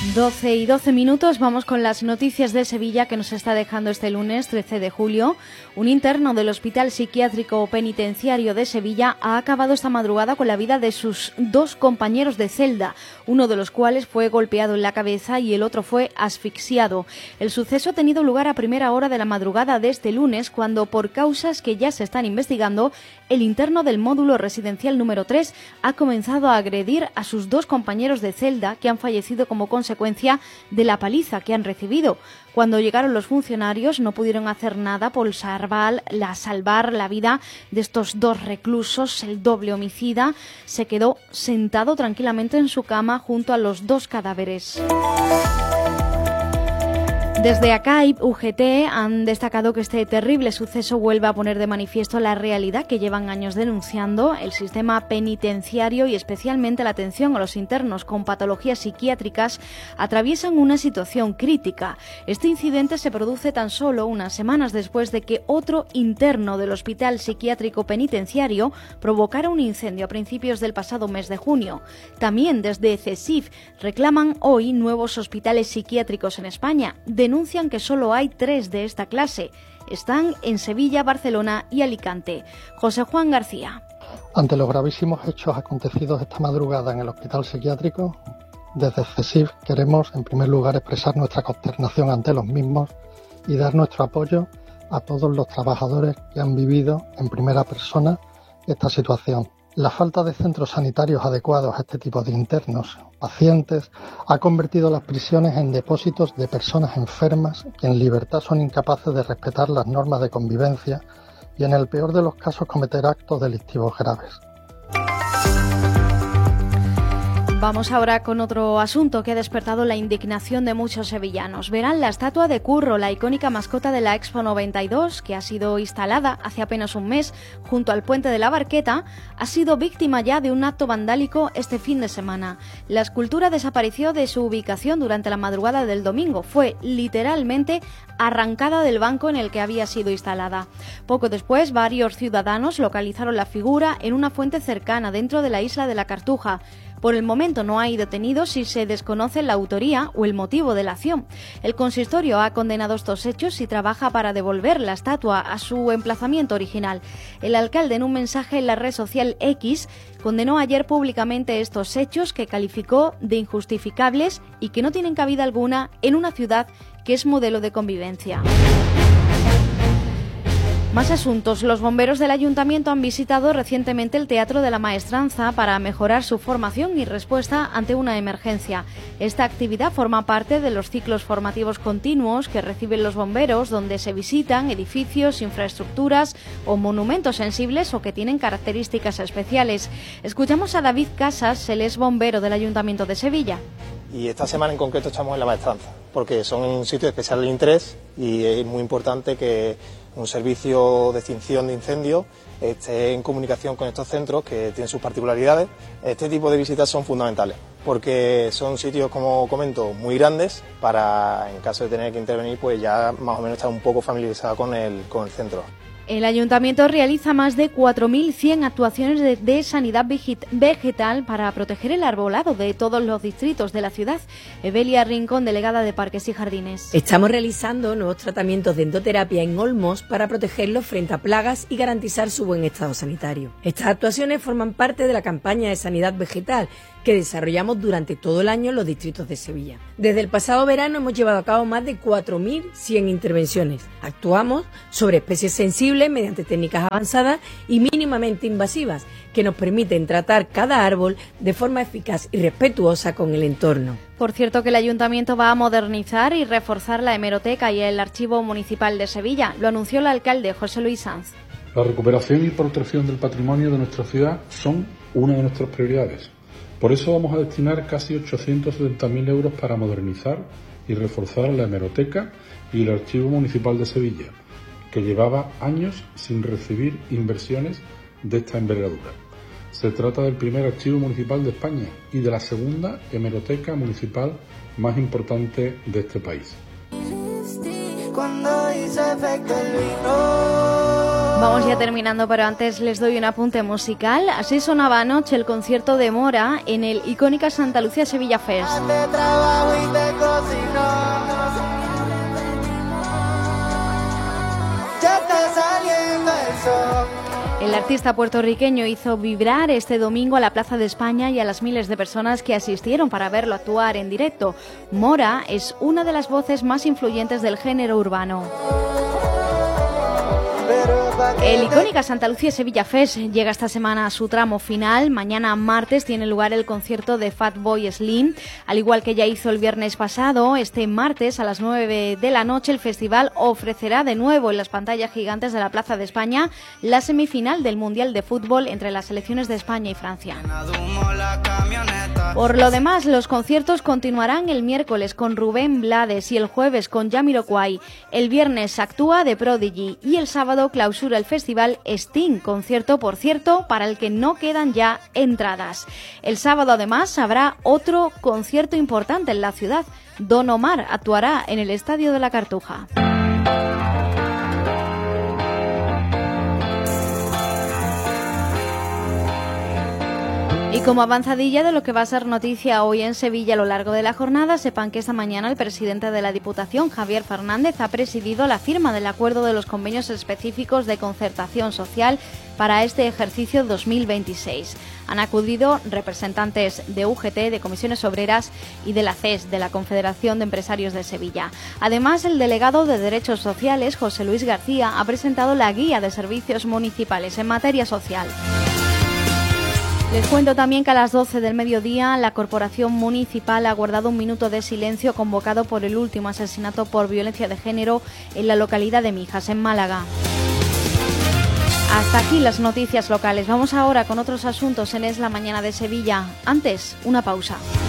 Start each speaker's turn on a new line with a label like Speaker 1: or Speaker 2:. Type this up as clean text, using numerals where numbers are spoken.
Speaker 1: 12:12, vamos con las noticias de Sevilla que nos está dejando este lunes 13 de julio. Un interno del Hospital Psiquiátrico Penitenciario de Sevilla ha acabado esta madrugada con la vida de sus dos compañeros de celda, uno de los cuales fue golpeado en la cabeza y el otro fue asfixiado. El suceso ha tenido lugar a primera hora de la madrugada de este lunes, cuando, por causas que ya se están investigando, el interno del módulo residencial número 3 ha comenzado a agredir a sus dos compañeros de celda, que han fallecido como consecuencia de la paliza que han recibido. Cuando llegaron los funcionarios no pudieron hacer nada por salvar la vida de estos dos reclusos. El doble homicida se quedó sentado tranquilamente en su cama junto a los dos cadáveres. Desde ACAIP, UGT han destacado que este terrible suceso vuelve a poner de manifiesto la realidad que llevan años denunciando. El sistema penitenciario y especialmente la atención a los internos con patologías psiquiátricas atraviesan una situación crítica. Este incidente se produce tan solo unas semanas después de que otro interno del Hospital Psiquiátrico Penitenciario provocara un incendio a principios del pasado mes de junio. También desde CESIF reclaman hoy nuevos hospitales psiquiátricos en España. Denuncian que solo hay 3 de esta clase. Están en Sevilla, Barcelona y Alicante. José Juan García.
Speaker 2: Ante los gravísimos hechos acontecidos esta madrugada en el hospital psiquiátrico, desde CESIF queremos, en primer lugar, expresar nuestra consternación ante los mismos y dar nuestro apoyo a todos los trabajadores que han vivido en primera persona esta situación. La falta de centros sanitarios adecuados a este tipo de internos, pacientes, ha convertido las prisiones en depósitos de personas enfermas que en libertad son incapaces de respetar las normas de convivencia y, en el peor de los casos, cometer actos delictivos graves.
Speaker 1: Vamos ahora con otro asunto que ha despertado la indignación de muchos sevillanos. Verán, la estatua de Curro, la icónica mascota de la Expo 92, que ha sido instalada hace apenas un mes junto al puente de la Barqueta, ha sido víctima ya de un acto vandálico este fin de semana. La escultura desapareció de su ubicación durante la madrugada del domingo. Fue literalmente arrancada del banco en el que había sido instalada. Poco después, varios ciudadanos localizaron la figura en una fuente cercana dentro de la isla de la Cartuja. Por el momento no hay detenidos y se desconoce la autoría o el motivo de la acción. El consistorio ha condenado estos hechos y trabaja para devolver la estatua a su emplazamiento original. El alcalde, en un mensaje en la red social X, condenó ayer públicamente estos hechos, que calificó de injustificables y que no tienen cabida alguna en una ciudad que es modelo de convivencia. Más asuntos. Los bomberos del Ayuntamiento han visitado recientemente el Teatro de la Maestranza para mejorar su formación y respuesta ante una emergencia. Esta actividad forma parte de los ciclos formativos continuos que reciben los bomberos, donde se visitan edificios, infraestructuras o monumentos sensibles o que tienen características especiales. Escuchamos a David Casas, él es bombero del Ayuntamiento de Sevilla.
Speaker 3: Y esta semana en concreto estamos en la Maestranza, porque son un sitio de especial interés y es muy importante que un servicio de extinción de incendios esté en comunicación con estos centros que tienen sus particularidades. Este tipo de visitas son fundamentales, porque son sitios, como comento, muy grandes para, en caso de tener que intervenir, pues ya más o menos estar un poco familiarizado con el centro.
Speaker 1: El Ayuntamiento realiza más de 4.100 actuaciones de sanidad vegetal para proteger el arbolado de todos los distritos de la ciudad. Evelia Rincón, delegada de Parques y Jardines.
Speaker 4: Estamos realizando nuevos tratamientos de endoterapia en olmos para protegerlos frente a plagas y garantizar su buen estado sanitario. Estas actuaciones forman parte de la campaña de sanidad vegetal que desarrollamos durante todo el año en los distritos de Sevilla. Desde el pasado verano hemos llevado a cabo más de 4.100 intervenciones. Actuamos sobre especies sensibles mediante técnicas avanzadas y mínimamente invasivas que nos permiten tratar cada árbol de forma eficaz y respetuosa con el entorno.
Speaker 1: Por cierto, que el Ayuntamiento va a modernizar y reforzar la hemeroteca y el Archivo Municipal de Sevilla. Lo anunció el alcalde José Luis Sanz.
Speaker 5: La recuperación y protección del patrimonio de nuestra ciudad son una de nuestras prioridades. Por eso vamos a destinar casi 870.000 euros para modernizar y reforzar la hemeroteca y el Archivo Municipal de Sevilla, que llevaba años sin recibir inversiones de esta envergadura. Se trata del primer archivo municipal de España y de la segunda hemeroteca municipal más importante de este país.
Speaker 6: Cuando hice efecto el vino.
Speaker 1: Vamos ya terminando, pero antes les doy un apunte musical. Así sonaba anoche el concierto de Mora en el icónica Santa Lucía Sevilla Fest. El artista puertorriqueño hizo vibrar este domingo a la Plaza de España y a las miles de personas que asistieron para verlo actuar en directo. Mora es una de las voces más influyentes del género urbano. El icónica Santa Lucía Sevilla Fest llega esta semana a su tramo final. Mañana martes tiene lugar el concierto de Fatboy Slim. Al igual que ya hizo el viernes pasado, este martes a las 9 de la noche el festival ofrecerá de nuevo en las pantallas gigantes de la Plaza de España la semifinal del Mundial de Fútbol entre las selecciones de España y Francia. Por lo demás, los conciertos continuarán el miércoles con Rubén Blades y el jueves con Jamiroquai. El viernes actúa The Prodigy y el sábado clausura el festival Sting, concierto, por cierto, para el que no quedan ya entradas. El sábado, además, habrá otro concierto importante en la ciudad. Don Omar actuará en el Estadio de la Cartuja. Y como avanzadilla de lo que va a ser noticia hoy en Sevilla a lo largo de la jornada, sepan que esta mañana el presidente de la Diputación, Javier Fernández, ha presidido la firma del acuerdo de los convenios específicos de concertación social para este ejercicio 2026. Han acudido representantes de UGT, de Comisiones Obreras y de la CES, de la Confederación de Empresarios de Sevilla. Además, el delegado de Derechos Sociales, José Luis García, ha presentado la Guía de Servicios Municipales en materia social. Les cuento también que a las 12 del mediodía la Corporación Municipal ha guardado un minuto de silencio convocado por el último asesinato por violencia de género en la localidad de Mijas, en Málaga. Hasta aquí las noticias locales. Vamos ahora con otros asuntos en Es la Mañana de Sevilla. Antes, una pausa.